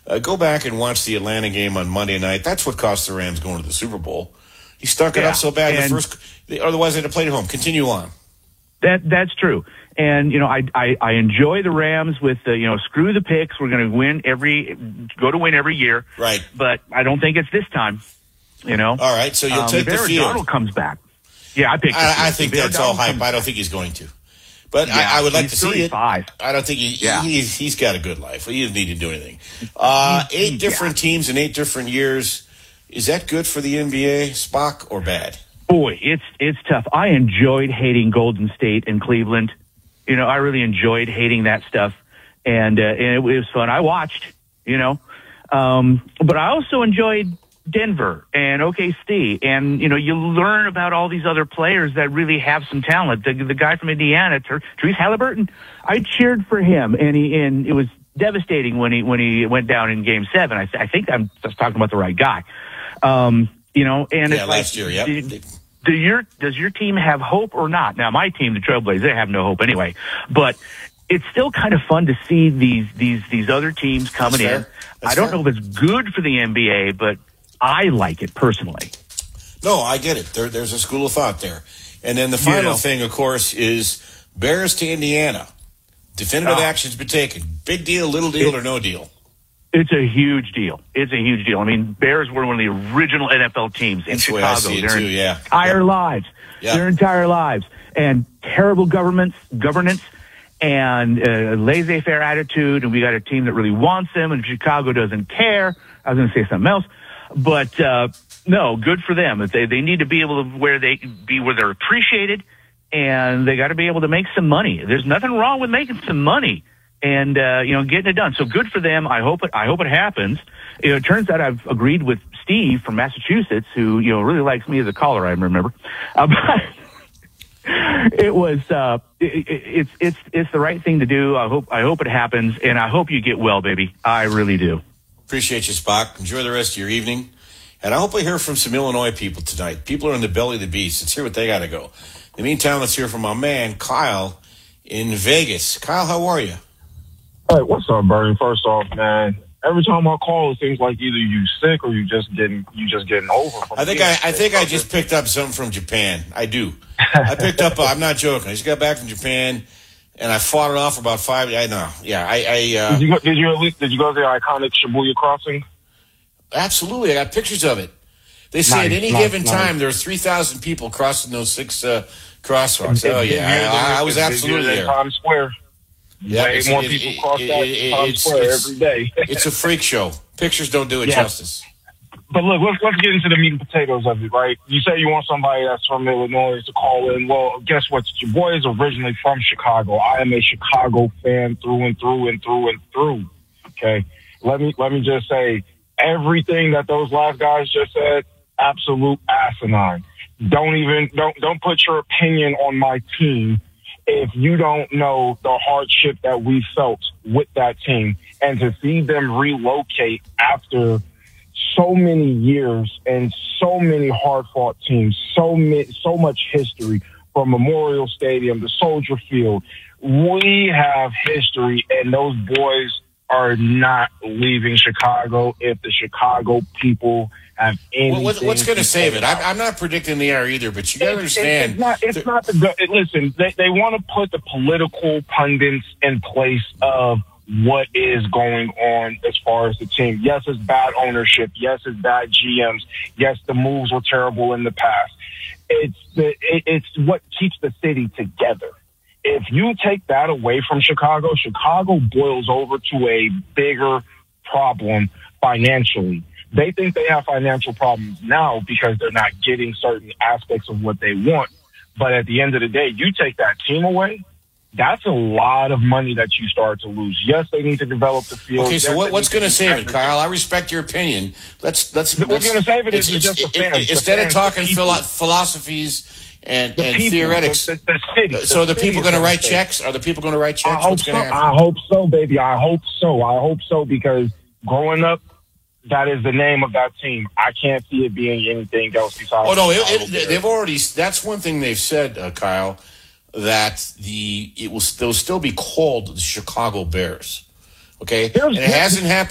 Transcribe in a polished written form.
Go back and watch the Atlanta game on Monday night. That's what cost the Rams going to the Super Bowl. He stuck it up so bad in the first. Otherwise, they'd have played at home. Continue on. That's true. And, I enjoy the Rams with screw the picks. We're going to win every year. Right. But I don't think it's this time, All right. So you'll take the field. Aaron Donald comes back. Yeah, I think that's all hype. I don't think he's going to. But I would like to see it. I don't think he's got a good life. He doesn't need to do anything. 8 different teams in 8 different years. Is that good for the NBA, Spock, or bad? Boy, it's tough. I enjoyed hating Golden State and Cleveland. I really enjoyed hating that stuff, and it was fun. I watched, but I also enjoyed Denver and OKC, and you learn about all these other players that really have some talent. The guy from Indiana, Therese Halliburton, I cheered for him, and it was devastating when he went down in Game 7. I think I'm just talking about the right guy. And it's last year, yep. Does your team have hope or not? Now, my team, the Trailblazers, they have no hope anyway. But it's still kind of fun to see these other teams coming in. I don't know if it's good for the NBA, but I like it personally. No, I get it. There's a school of thought there. And then the final thing, of course, is Bears to Indiana. Definitive action's been taken. Big deal, little deal, or no deal? It's a huge deal. I mean, Bears were one of the original NFL teams in Chicago. Their entire lives. And terrible governance and laissez-faire attitude. And we got a team that really wants them, and Chicago doesn't care. I was going to say something else. But, no, good for them. They need to be able to where they're appreciated, and they got to be able to make some money. There's nothing wrong with making some money. And, getting it done. So good for them. I hope it happens. It turns out I've agreed with Steve from Massachusetts, who, really likes me as a caller, I remember. But it was, it's the right thing to do. I hope it happens, and I hope you get well, baby. I really do. Appreciate you, Spock. Enjoy the rest of your evening. And I hope we hear from some Illinois people tonight. People are in the belly of the beast. Let's hear what they got to go. In the meantime, let's hear from our man, Kyle, in Vegas. Kyle, how are you? Hey, what's up, Bernie? First off, man, every time I call, it seems like either you sick or you just getting over. I think I just picked up something from Japan. I do. I picked up. I'm not joking. I just got back from Japan, and I fought it off for about 5. I know. Yeah. Did you go to the iconic Shibuya crossing? Absolutely. I got pictures of it. They say at any given time there are 3,000 people crossing those 6 crosswalks. Oh yeah, I was absolutely there. Times Square. Yeah, way more people cross that Times Square every day. It's a freak show. Pictures don't do it justice. But look, let's get into the meat and potatoes of it, right? You say you want somebody that's from Illinois to call in. Well, guess what? Your boy is originally from Chicago. I am a Chicago fan through and through and through and through. Okay, let me just say everything that those last guys just said, absolute asinine. Don't put your opinion on my team if you don't know the hardship that we felt with that team, and to see them relocate after so many years and so many hard-fought teams, so much history, from Memorial Stadium to Soldier Field. We have history, and those boys are not leaving Chicago if the Chicago people have anything. Well, what's going to save it? I'm not predicting the air either, but you got to understand. It's not listen, they want to put the political pundits in place of what is going on as far as the team. Yes, it's bad ownership. Yes, it's bad GMs. Yes, the moves were terrible in the past. It's what keeps the city together. If you take that away from Chicago, Chicago boils over to a bigger problem financially. They think they have financial problems now because they're not getting certain aspects of what they want. But at the end of the day, you take that team away, that's a lot of money that you start to lose. Yes, they need to develop the field. Okay, so what's going to save it, Kyle? I respect your opinion. What's going to save it is just the fans. Instead of talking philosophies and theoretics. The city. So the people going to write checks? Are the people going to write checks? I hope so, baby. I hope so, because growing up, that is the name of that team. I can't see it being anything else besides. Oh no, they've already. That's one thing they've said, Kyle, that they'll still be called the Chicago Bears. Okay, and it hasn't happened.